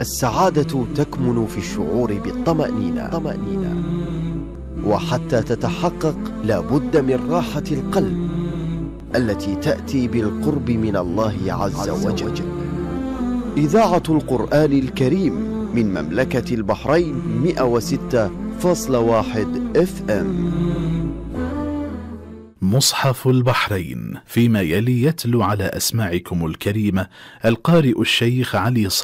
السعادة تكمن في الشعور بالطمأنينة، وحتى تتحقق لا بد من راحة القلب التي تأتي بالقرب من الله عز وجل. إذاعة القرآن الكريم من مملكة البحرين 106.1 FM. مصحف البحرين، فيما يلي يتلو على أسماعكم الكريمة القارئ الشيخ علي